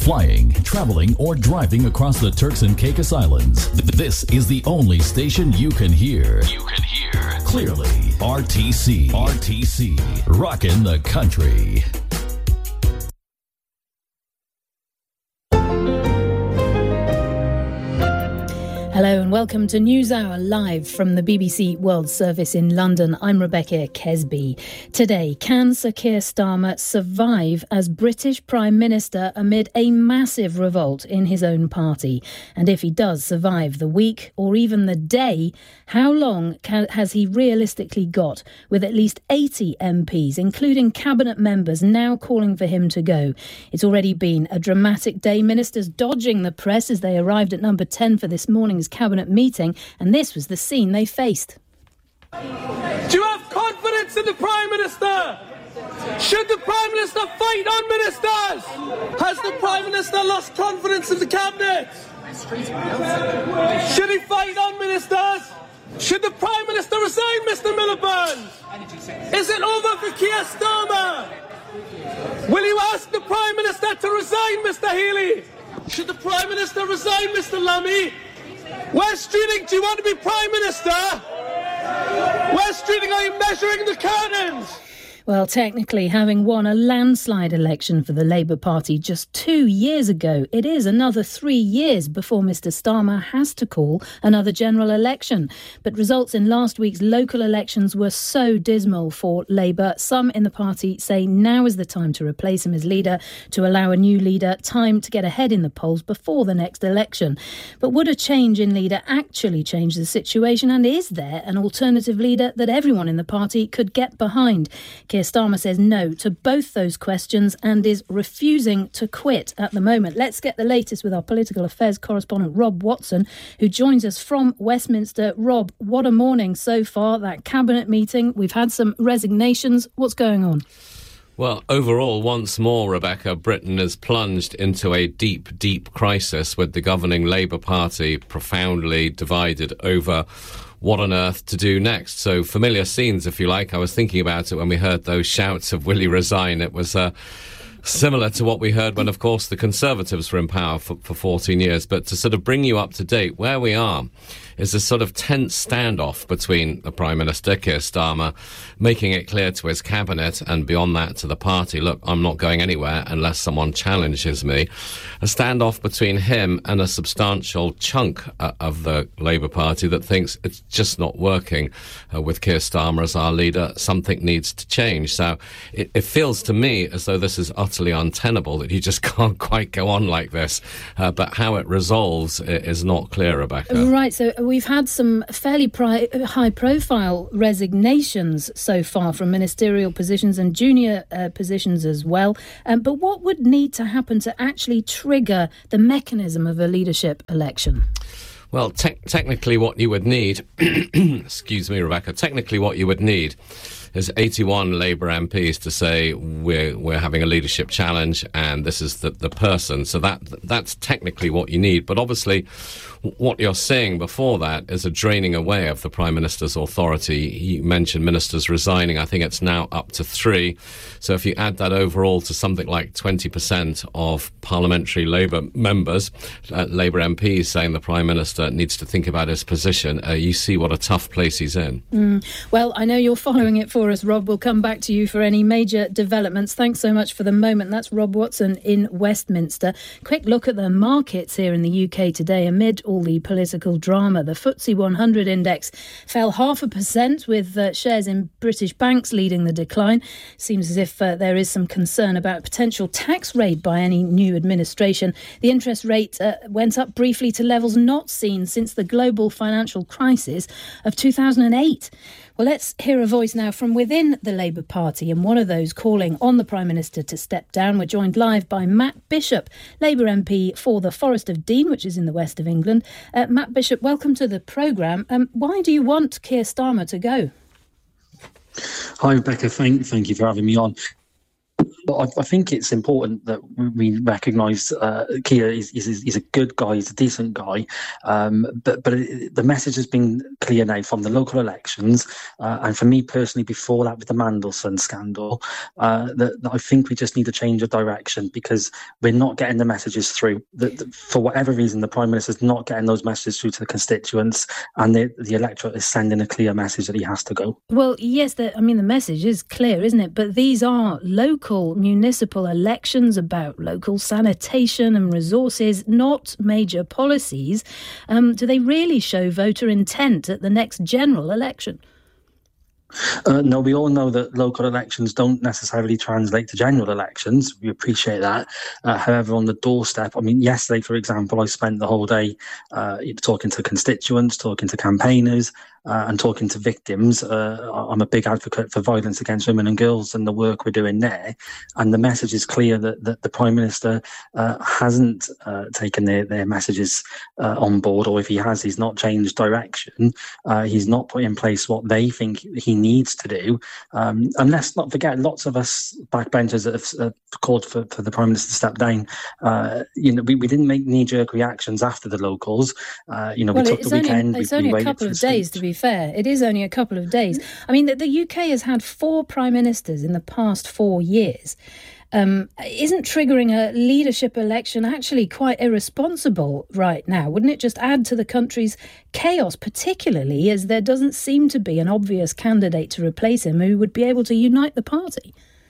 flying, traveling, or driving across the Turks and Caicos Islands, this is the only station you can hear. Clearly, RTC. Rockin' the country. Hello and welcome to NewsHour live from the BBC World Service in London. I'm Rebecca Kesby. Today, can Sir Keir Starmer survive as British Prime Minister amid a massive revolt in his own party? And if he does survive the week or even the day, how long has he realistically got, with at least 80 MPs, including cabinet members, now calling for him to go? It's already been a dramatic day. Ministers dodging the press as they arrived at number 10 for this morning's cabinet meeting, and this was the scene they faced. Do you have confidence in the Prime Minister? Should the Prime Minister fight on ministers? Has the Prime Minister lost confidence in the Cabinet? Should he fight on ministers? Should the Prime Minister resign, Mr Miliband? Is it over for Keir Starmer? Will you ask the Prime Minister to resign, Mr Healy? Should the Prime Minister resign, Mr Lammy? Wes Streeting, do you want to be Prime Minister? Wes Streeting, are you measuring the curtains? Well, technically, having won a landslide election for the Labour Party just 2 years ago, it is another 3 years before Mr Starmer has to call another general election. But results in last week's local elections were so dismal for Labour. Some in the party say now is the time to replace him as leader, to allow a new leader time to get ahead in the polls before the next election. But would a change in leader actually change the situation? And is there an alternative leader that everyone in the party could get behind? Keir Starmer says no to both those questions and is refusing to quit at the moment. Let's get the latest with our political affairs correspondent Rob Watson, who joins us from Westminster. Rob, what a morning so far, that cabinet meeting. We've had some resignations. What's going on? Well, overall, once more, Rebecca, Britain is plunged into a deep, deep crisis with the governing Labour Party profoundly divided over what on earth to do next. So familiar scenes, if you like. I was thinking about it when we heard those shouts of will he resign. It was similar to what we heard when, of course, the Conservatives were in power for 14 years. But to sort of bring you up to date, where we are is a sort of tense standoff between the Prime Minister, Keir Starmer, making it clear to his cabinet and beyond that to the party, look, I'm not going anywhere unless someone challenges me. A standoff between him and a substantial chunk of the Labour Party that thinks it's just not working with Keir Starmer as our leader. Something needs to change. So it feels to me as though this is utterly untenable, that you just can't quite go on like this. But how it resolves is not clear, Rebecca. Right, so we've had some fairly high-profile resignations so far from ministerial positions and junior positions as well. But what would need to happen to actually trigger the mechanism of a leadership election? Well, technically what you would need, excuse me, Rebecca, technically what you would need is 81 Labour MPs to say we're having a leadership challenge and this is the person. So that's technically what you need. But obviously what you're seeing before that is a draining away of the Prime Minister's authority. You mentioned ministers resigning. I think it's now up to 3. So if you add that overall to something like 20% of parliamentary Labour members, Labour MPs saying the Prime Minister needs to think about his position, you see what a tough place he's in. Well, I know you're following it for us, Rob. We'll come back to you for any major developments. Thanks so much for the moment. That's Rob Watson in Westminster. Quick look at the markets here in the UK today amid all the political drama. The FTSE 100 index fell 0.5%, with shares in British banks leading the decline. Seems as if there is some concern about potential tax raid by any new administration. The interest rate went up briefly to levels not seen since the global financial crisis of 2008. Well, let's hear a voice now from within the Labour Party, and one of those calling on the Prime Minister to step down. We're joined live by Matt Bishop, Labour MP for the Forest of Dean, which is in the west of England. Matt Bishop, welcome to the programme. Why do you want Keir Starmer to go? Hi, Rebecca. Thank you for having me on. But I think it's important that we recognise Keir is a good guy, he's a decent guy, but the message has been clear now from the local elections, and for me personally, before that with the Mandelson scandal, that I think we just need to change of direction because we're not getting the messages through. For whatever reason, the Prime Minister's not getting those messages through to the constituents, and the electorate is sending a clear message that he has to go. Well, yes, the message is clear, isn't it? But these are local municipal elections about local sanitation and resources, not major policies. Do they really show voter intent at the next general election? No, we all know that local elections don't necessarily translate to general elections. We appreciate that. However, on the doorstep, yesterday, for example, I spent the whole day talking to constituents, talking to campaigners, and talking to victims. I'm a big advocate for violence against women and girls and the work we're doing there. And the message is clear that the Prime Minister hasn't taken their messages on board, or if he has, he's not changed direction. He's not put in place what they think he needs to do. And let's not forget, lots of us backbenchers that have called for the Prime Minister to step down. We didn't make knee-jerk reactions after the locals. We took the weekend. It's only a couple of days, to be fair. It is only a couple of days. The UK has had 4 prime ministers in the past 4 years. Isn't triggering a leadership election actually quite irresponsible right now? Wouldn't it just add to the country's chaos, particularly as there doesn't seem to be an obvious candidate to replace him who would be able to unite the party?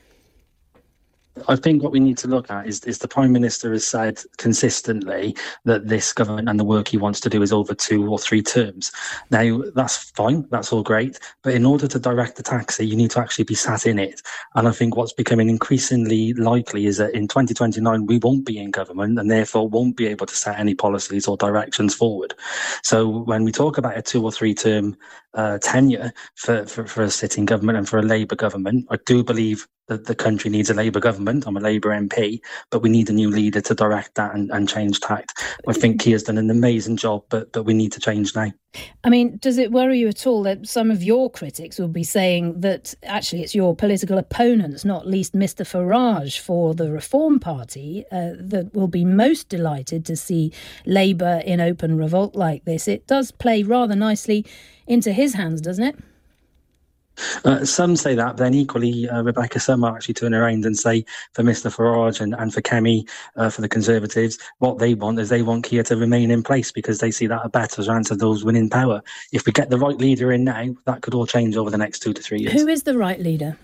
I think what we need to look at is the Prime Minister has said consistently that this government and the work he wants to do is over 2 or 3 terms. Now, that's fine, that's all great, but in order to direct the taxi, you need to actually be sat in it. And I think what's becoming increasingly likely is that in 2029, we won't be in government and therefore won't be able to set any policies or directions forward. So when we talk about a 2 or 3 term tenure for a sitting government and for a Labour government, I do believe that the country needs a Labour government. I'm a Labour MP, but we need a new leader to direct that and change tact. I think Keir's done an amazing job, but we need to change now. Does it worry you at all that some of your critics will be saying that actually it's your political opponents, not least Mr Farage for the Reform Party, that will be most delighted to see Labour in open revolt like this? It does play rather nicely into his hands, doesn't it? Some say that, but then equally, Rebecca, some are actually turn around and say for Mr Farage and for Kemi, for the Conservatives, what they want is they want Keir to remain in place because they see that a better chance of those winning power. If we get the right leader in now, that could all change over the next 2 to 3 years. Who is the right leader?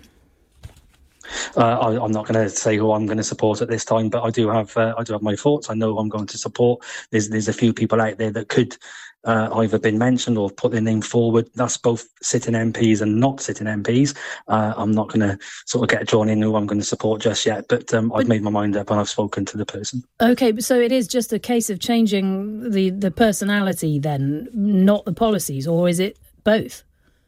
I'm not going to say who I'm going to support at this time, but I do have my thoughts. I know who I'm going to support. There's a few people out there that could either been mentioned or put their name forward. That's both sitting MPs and not sitting MPs. I'm not going to sort of get drawn in who I'm going to support just yet, but I've made my mind up and I've spoken to the person. Okay, so it is just a case of changing the personality then, not the policies, or is it both?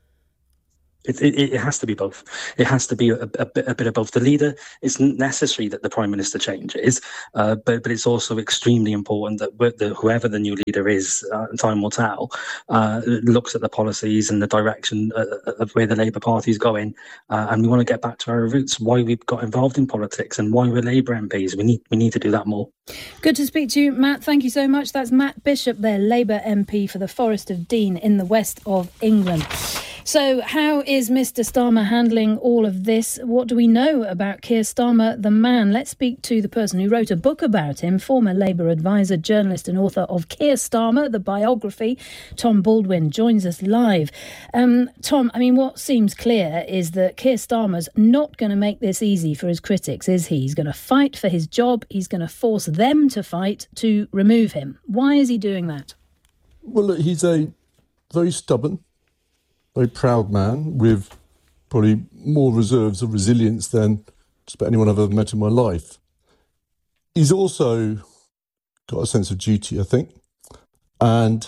It has to be both. It has to be a bit of both. The leader, it's necessary that the Prime Minister changes, but it's also extremely important that whoever the new leader is, time will tell, looks at the policies and the direction of where the Labour Party is going. And we want to get back to our roots, why we've got involved in politics and why we're Labour MPs. We need to do that more. Good to speak to you, Matt. Thank you so much. That's Matt Bishop there, Labour MP for the Forest of Dean in the west of England. So how is Mr Starmer handling all of this? What do we know about Keir Starmer, the man? Let's speak to the person who wrote a book about him, former Labour advisor, journalist and author of Keir Starmer, the biography. Tom Baldwin joins us live. Tom, what seems clear is that Keir Starmer's not going to make this easy for his critics, is he? He's going to fight for his job. He's going to force them to fight to remove him. Why is he doing that? Well, look, he's a very stubborn, very proud man with probably more reserves of resilience than just about anyone I've ever met in my life. He's also got a sense of duty, I think, and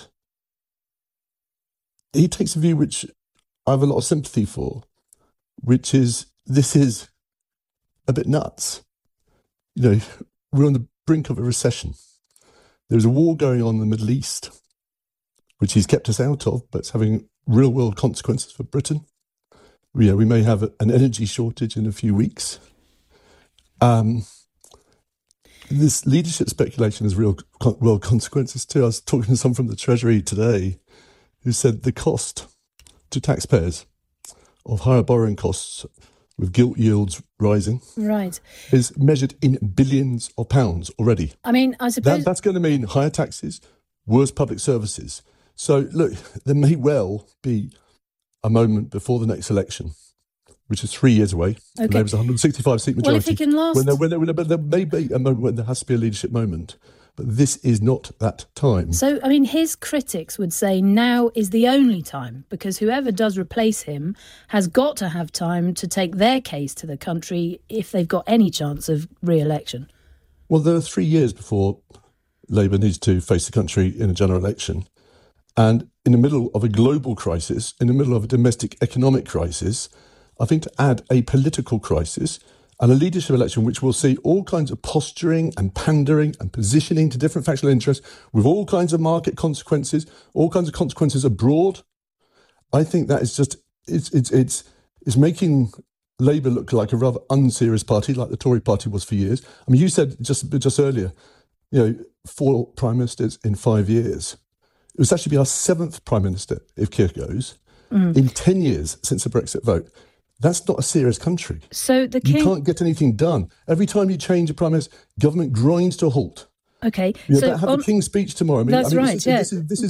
he takes a view which I have a lot of sympathy for, which is this is a bit nuts. We're on the brink of a recession. There's a war going on in the Middle East, which he's kept us out of, but it's having real-world consequences for Britain. We may have an energy shortage in a few weeks. This leadership speculation has real world consequences too. I was talking to someone from the Treasury today who said the cost to taxpayers of higher borrowing costs with gilt yields rising is measured in billions of pounds already. I mean, I suppose that's going to mean higher taxes, worse public services. So, look, there may well be a moment before the next election, which is 3 years away. Okay. Labour's 165-seat majority. Well, if he can last... But there may be a moment when there has to be a leadership moment. But this is not that time. So, I mean, his critics would say now is the only time, because whoever does replace him has got to have time to take their case to the country if they've got any chance of re-election. Well, there are 3 years before Labour needs to face the country in a general election. And in the middle of a global crisis, in the middle of a domestic economic crisis, I think to add a political crisis and a leadership election which will see all kinds of posturing and pandering and positioning to different factional interests with all kinds of market consequences, all kinds of consequences abroad, I think that is just, it's making Labour look like a rather unserious party, like the Tory party was for years. I mean, you said just earlier, 4 prime ministers in 5 years. It was actually be our 7th prime minister, if Keir goes, in 10 years since the Brexit vote. That's not a serious country. So you can't get anything done. Every time you change a prime minister, government grinds to a halt. Okay, so have the King's speech tomorrow. That's right. Just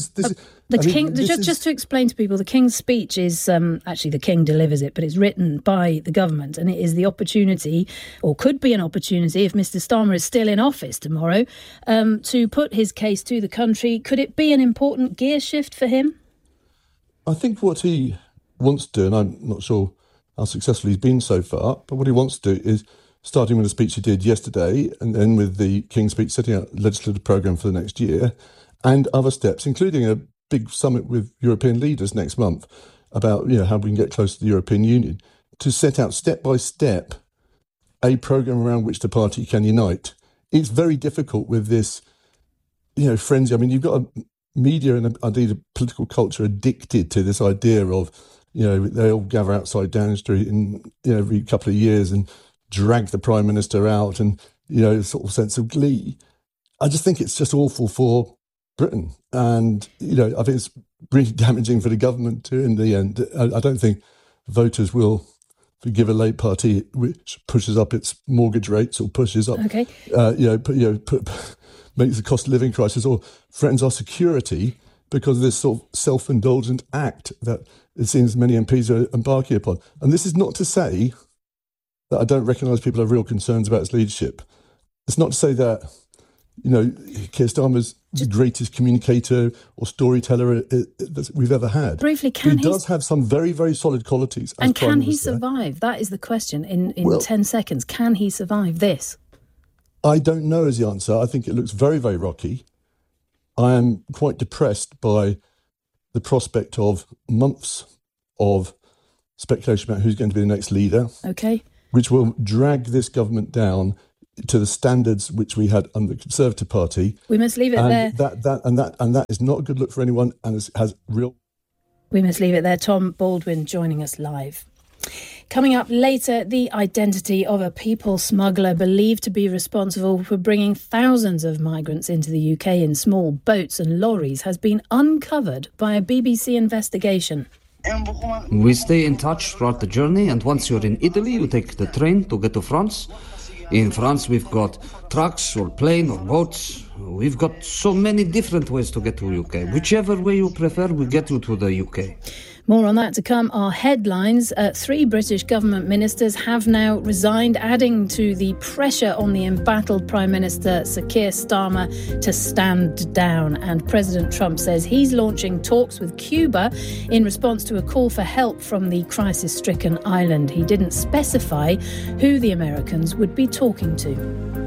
to explain to people, the King's speech is actually the King delivers it, but it's written by the government, and it is the opportunity, or could be an opportunity, if Mr. Starmer is still in office tomorrow, to put his case to the country. Could it be an important gear shift for him? I think what he wants to do, and I'm not sure how successful he's been so far, but what he wants to do is, starting with the speech he did yesterday and then with the King's speech, setting out a legislative programme for the next year and other steps, including a big summit with European leaders next month about how we can get close to the European Union, to set out step by step a programme around which the party can unite. It's very difficult with this frenzy. I mean, you've got a media and indeed a political culture addicted to this idea of they all gather outside Downing Street every couple of years and drag the Prime Minister out and, sort of sense of glee. I just think it's just awful for Britain. And, I think it's really damaging for the government too in the end. I don't think voters will forgive a Labour Party which pushes up its mortgage rates or pushes up, makes the cost of living crisis or threatens our security because of this sort of self-indulgent act that it seems many MPs are embarking upon. And this is not to say that I don't recognise people have real concerns about its leadership. It's not to say that, Keir Starmer's the greatest communicator or storyteller that we've ever had. Briefly, he does have some very, very solid qualities. And can he survive? That is the question in 10 seconds. Can he survive this? I don't know is the answer. I think it looks very, very rocky. I am quite depressed by the prospect of months of speculation about who's going to be the next leader. Okay. Which will drag this government down to the standards which we had under the Conservative Party. We must leave it there. That is not a good look for anyone, and has real. We must leave it there. Tom Baldwin joining us live. Coming up later, the identity of a people smuggler believed to be responsible for bringing thousands of migrants into the UK in small boats and lorries has been uncovered by a BBC investigation. We stay in touch throughout the journey, and once you're in Italy, you take the train to get to France. In France, we've got trucks or plane or boats. We've got so many different ways to get to UK. Whichever way you prefer, we get you to the UK. More on that to come. Our headlines. 3 British government ministers have now resigned, adding to the pressure on the embattled Prime Minister Sir Keir Starmer to stand down. And President Trump says he's launching talks with Cuba in response to a call for help from the crisis-stricken island. He didn't specify who the Americans would be talking to.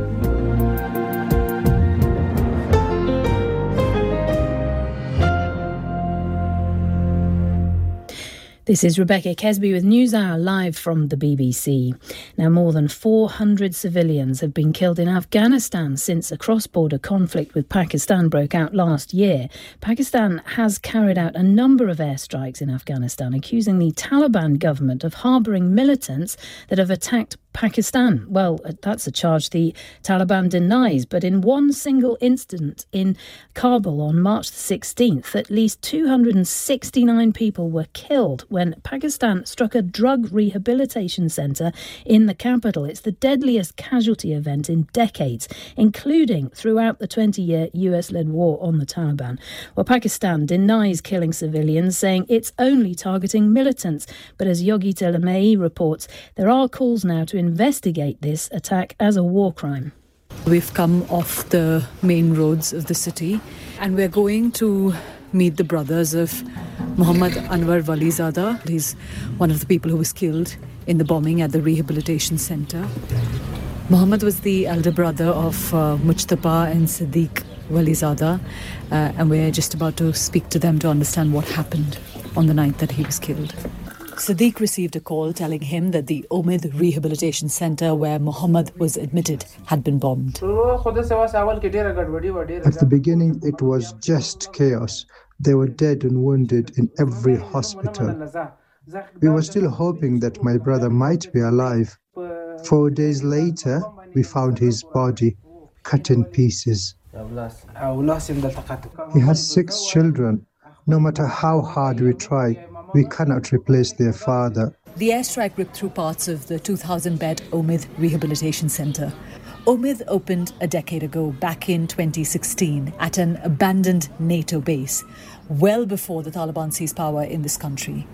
This is Rebecca Kesby with NewsHour live from the BBC. Now, more than 400 civilians have been killed in Afghanistan since a cross-border conflict with Pakistan broke out last year. Pakistan has carried out a number of airstrikes in Afghanistan, accusing the Taliban government of harbouring militants that have attacked Pakistan? Well, that's a charge the Taliban denies, but in one single incident in Kabul on March the 16th, at least 269 people were killed when Pakistan struck a drug rehabilitation centre in the capital. It's the deadliest casualty event in decades, including throughout the 20-year US-led war on the Taliban. Well, Pakistan denies killing civilians, saying it's only targeting militants. But as Yogita Lamei reports, there are calls now to investigate this attack as a war crime. We've come off the main roads of the city and we're going to meet the brothers of Muhammad Anwar Walizada. He's one of the people who was killed in the bombing at the rehabilitation centre. Muhammad was the elder brother of Mujtaba and Siddiq Walizada, and we're just about to speak to them to understand what happened on the night that he was killed. Siddiq received a call telling him that the Omid Rehabilitation Centre where Muhammad was admitted had been bombed. At the beginning, it was just chaos. They were dead and wounded in every hospital. We were still hoping that my brother might be alive. 4 days later, we found his body cut in pieces. He has 6 children. No matter how hard we try, we cannot replace their father. The airstrike ripped through parts of the 2,000-bed Omid Rehabilitation Centre. Omid opened a decade ago, back in 2016, at an abandoned NATO base, well before the Taliban seized power in this country.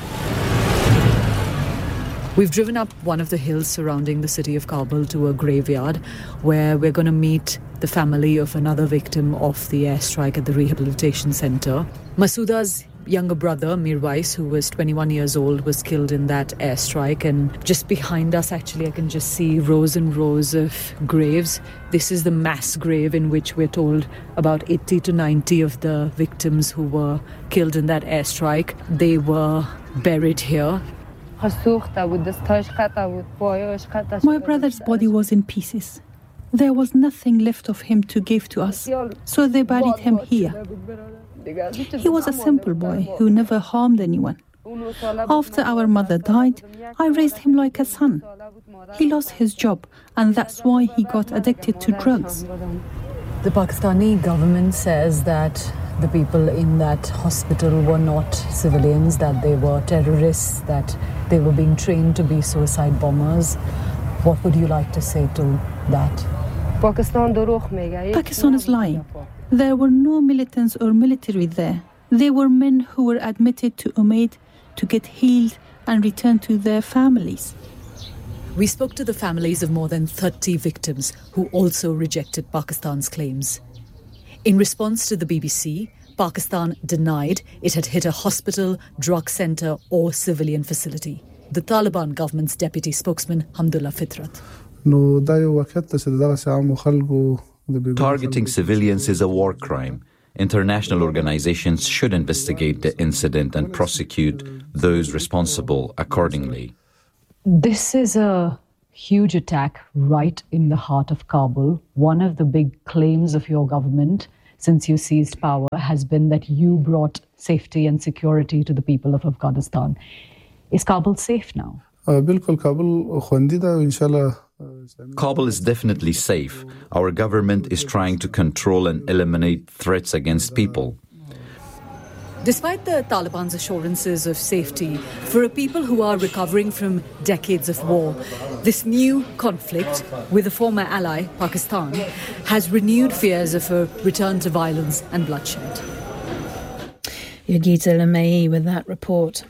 We've driven up one of the hills surrounding the city of Kabul to a graveyard where we're going to meet the family of another victim of the airstrike at the rehabilitation centre. Masouda's younger brother, Mirwais, who was 21 years old, was killed in that airstrike. And just behind us, actually, I can just see rows and rows of graves. This is the mass grave in which we're told about 80 to 90 of the victims who were killed in that airstrike. They were buried here. My brother's body was in pieces. There was nothing left of him to give to us, so they buried him here. He was a simple boy who never harmed anyone. After our mother died, I raised him like a son. He lost his job, and that's why he got addicted to drugs. The Pakistani government says that the people in that hospital were not civilians, that they were terrorists, that they were being trained to be suicide bombers. What would you like to say to that? Pakistan is lying. There were no militants or military there. They were men who were admitted to Omid to get healed and return to their families. We spoke to the families of more than 30 victims who also rejected Pakistan's claims. In response to the BBC, Pakistan denied it had hit a hospital, drug centre or civilian facility. The Taliban government's deputy spokesman, Hamdullah Fitrat. Targeting civilians is a war crime. International organizations should investigate the incident and prosecute those responsible accordingly. This is a huge attack right in the heart of Kabul. One of the big claims of your government since you seized power has been that you brought safety and security to the people of Afghanistan. Is Kabul safe now? Kabul is definitely safe. Our government is trying to control and eliminate threats against people. Despite the Taliban's assurances of safety, for a people who are recovering from decades of war, this new conflict with a former ally, Pakistan, has renewed fears of a return to violence and bloodshed. Yogita Lamei with that report.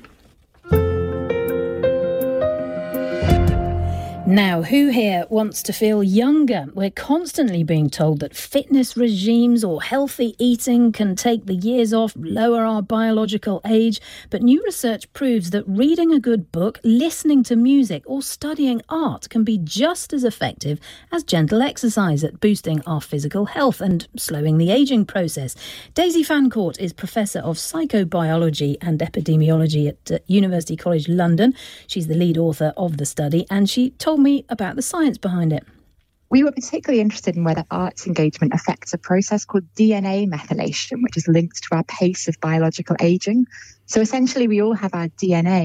Now, who here wants to feel younger? We're constantly being told that fitness regimes or healthy eating can take the years off, lower our biological age. But new research proves that reading a good book, listening to music or studying art can be just as effective as gentle exercise at boosting our physical health and slowing the ageing process. Daisy Fancourt is Professor of Psychobiology and Epidemiology at University College London. She's the lead author of the study, and she told me about the science behind it. We were particularly interested in whether arts engagement affects a process called DNA methylation, which is linked to our pace of biological aging. So essentially, we all have our DNA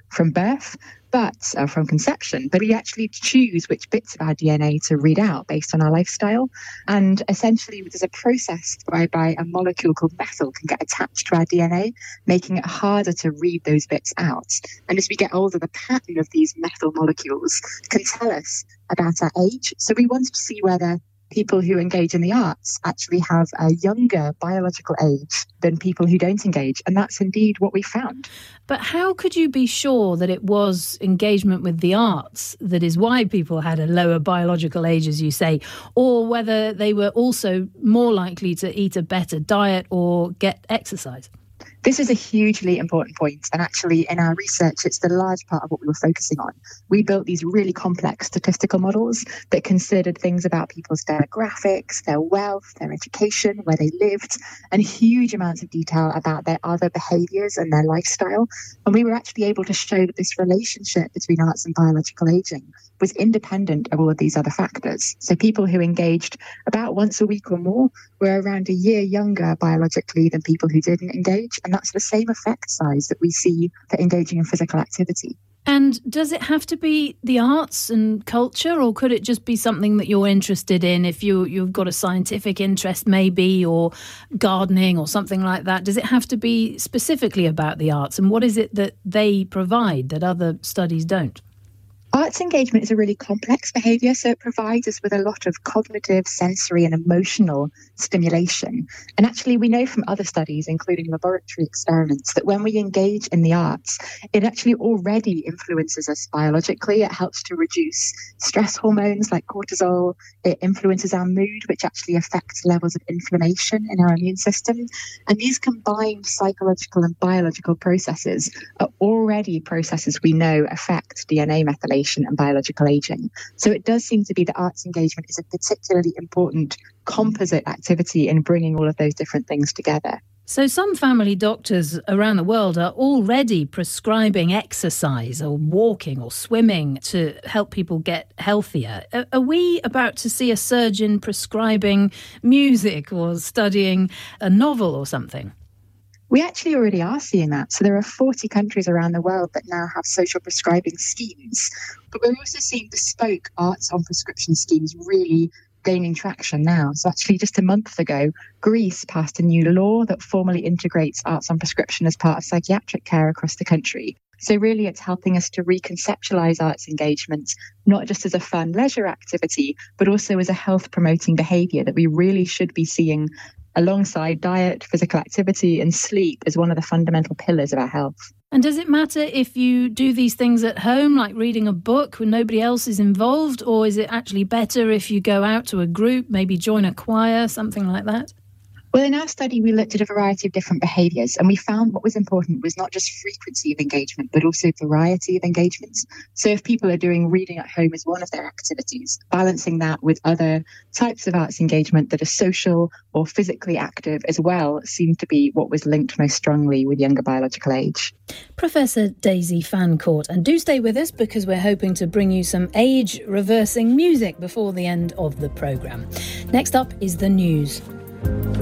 from birth, from conception, but we actually choose which bits of our DNA to read out based on our lifestyle. And essentially, there's a process whereby a molecule called methyl can get attached to our DNA, making it harder to read those bits out. And as we get older, the pattern of these methyl molecules can tell us about our age. So we wanted to see whether people who engage in the arts actually have a younger biological age than people who don't engage. And that's indeed what we found. But how could you be sure that it was engagement with the arts that is why people had a lower biological age, as you say, or whether they were also more likely to eat a better diet or get exercise? This is a hugely important point, and actually in our research, it's the large part of what we were focusing on. We built these really complex statistical models that considered things about people's demographics, their wealth, their education, where they lived, and huge amounts of detail about their other behaviours and their lifestyle. And we were actually able to show that this relationship between arts and biological ageing was independent of all of these other factors. So people who engaged about once a week or more were around a year younger biologically than people who didn't engage. And that's the same effect size that we see for engaging in physical activity. And does it have to be the arts and culture, or could it just be something that you're interested in if you've got a scientific interest maybe, or gardening or something like that? Does it have to be specifically about the arts? And what is it that they provide that other studies don't? Arts engagement is a really complex behaviour, so it provides us with a lot of cognitive, sensory and emotional stimulation. And actually, we know from other studies, including laboratory experiments, that when we engage in the arts, it actually already influences us biologically. It helps to reduce stress hormones like cortisol. It influences our mood, which actually affects levels of inflammation in our immune system. And these combined psychological and biological processes are already processes we know affect DNA methylation and biological aging. So it does seem to be that arts engagement is a particularly important composite activity in bringing all of those different things together. So some family doctors around the world are already prescribing exercise or walking or swimming to help people get healthier. Are we about to see a surge in prescribing music or studying a novel or something? We actually already are seeing that. So there are 40 countries around the world that now have social prescribing schemes. But we're also seeing bespoke arts on prescription schemes really gaining traction now. So actually just a month ago, Greece passed a new law that formally integrates arts on prescription as part of psychiatric care across the country. So really it's helping us to reconceptualise arts engagement, not just as a fun leisure activity, but also as a health promoting behaviour that we really should be seeing alongside diet, physical activity and sleep as one of the fundamental pillars of our health. And does it matter if you do these things at home, like reading a book when nobody else is involved, or is it actually better if you go out to a group, maybe join a choir, something like that? Well, in our study, we looked at a variety of different behaviours, and we found what was important was not just frequency of engagement, but also variety of engagements. So if people are doing reading at home as one of their activities, balancing that with other types of arts engagement that are social or physically active as well seemed to be what was linked most strongly with younger biological age. Professor Daisy Fancourt. And do stay with us because we're hoping to bring you some age-reversing music before the end of the programme. Next up is the news.